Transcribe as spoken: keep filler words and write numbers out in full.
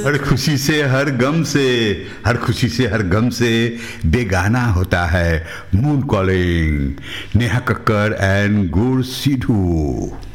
हर खुशी से हर गम से हर खुशी से हर गम से बेगाना होता है moon calling, Neha Kakkar and गुर सिद्धू।